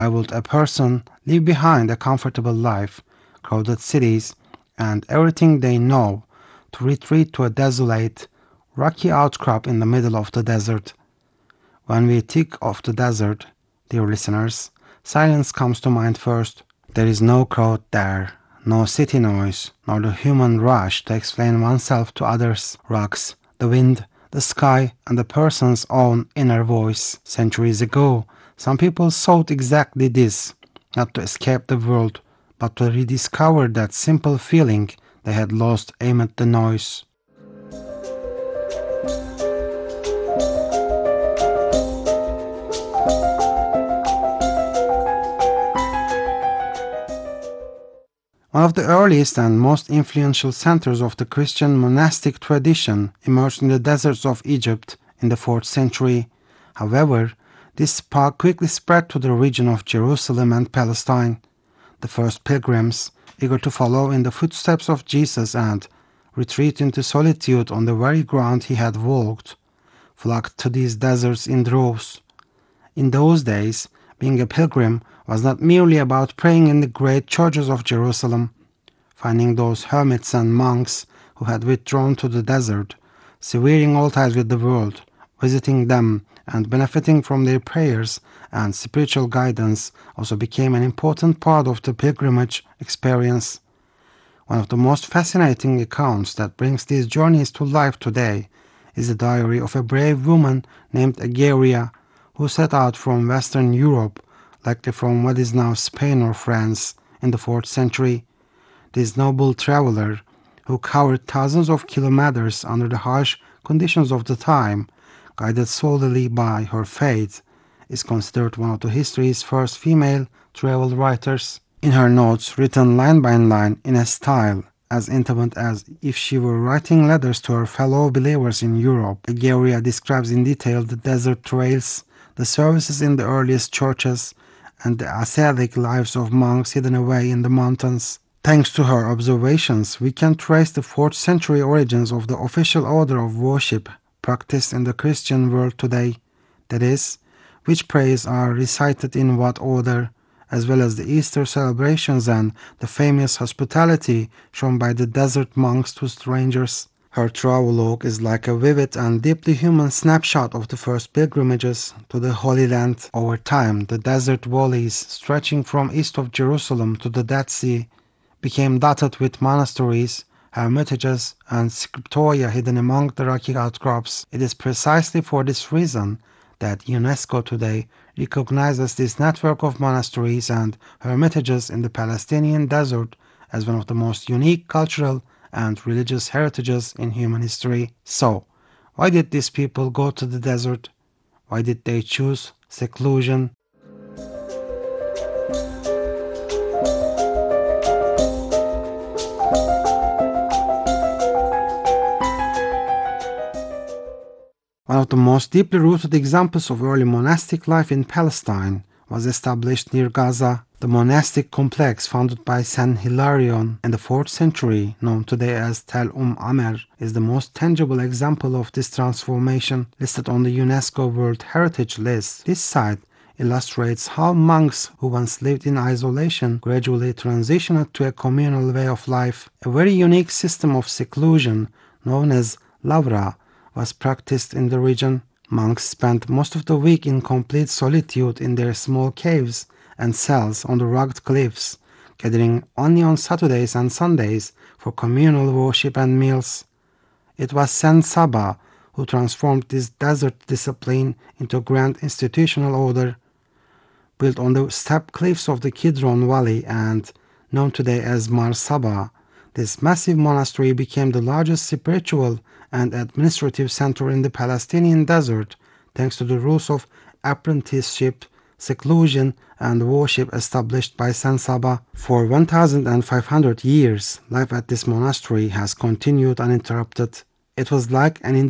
Why would a person leave behind a comfortable life, crowded cities, and everything they know to retreat to a desolate, rocky outcrop in the middle of the desert? When we think of the desert, dear listeners, silence comes to mind first. There is no crowd there, no city noise, nor the human rush to explain oneself to others. Rocks, the wind, the sky, and the person's own inner voice. Centuries ago, some people sought exactly this, not to escape the world, but to rediscover that simple feeling they had lost amid the noise. One of the earliest and most influential centers of the Christian monastic tradition emerged in the deserts of Egypt in the 4th century. However, this spark quickly spread to the region of Jerusalem and Palestine. The first pilgrims, eager to follow in the footsteps of Jesus and retreat into solitude on the very ground he had walked, flocked to these deserts in droves. In those days, being a pilgrim was not merely about praying in the great churches of Jerusalem. Finding those hermits and monks who had withdrawn to the desert, severing all ties with the world, visiting them and benefiting from their prayers and spiritual guidance also became an important part of the pilgrimage experience. One of the most fascinating accounts that brings these journeys to life today is the diary of a brave woman named Egeria, who set out from Western Europe, likely from what is now Spain or France, in the 4th century. This noble traveler, who covered thousands of kilometers under the harsh conditions of the time, guided solely by her faith, is considered one of the history's first female travel writers. In her notes, written line by line in a style as intimate as if she were writing letters to her fellow believers in Europe, Egeria describes in detail the desert trails, the services in the earliest churches, and the ascetic lives of monks hidden away in the mountains. Thanks to her observations, we can trace the 4th century origins of the official order of worship practiced in the Christian world today, that is, which prayers are recited in what order, as well as the Easter celebrations and the famous hospitality shown by the desert monks to strangers. Her travelogue is like a vivid and deeply human snapshot of the first pilgrimages to the Holy Land. Over time, the desert valleys stretching from east of Jerusalem to the Dead Sea became dotted with monasteries, hermitages, and scriptoria hidden among the rocky outcrops. It is precisely for this reason that UNESCO today recognizes this network of monasteries and hermitages in the Palestinian desert as one of the most unique cultural and religious heritages in human history. So, why did these people go to the desert? Why did they choose seclusion? One of the most deeply rooted examples of early monastic life in Palestine was established near Gaza. The monastic complex founded by Saint Hilarion in the 4th century, known today as Tel Amer, is the most tangible example of this transformation. Listed on the UNESCO World Heritage List, this site illustrates how monks who once lived in isolation gradually transitioned to a communal way of life. A very unique system of seclusion, known as lavra, was practiced in the region. Monks spent most of the week in complete solitude in their small caves and cells on the rugged cliffs, gathering only on Saturdays and Sundays for communal worship and meals. It was Saint Saba who transformed this desert discipline into a grand institutional order. Built on the steep cliffs of the Kidron Valley and known today as Mar Saba, this massive monastery became the largest spiritual and administrative center in the Palestinian desert, thanks to the rules of apprenticeship, seclusion, and worship established by Saint Saba. For 1,500 years, life at this monastery has continued uninterrupted. It was like an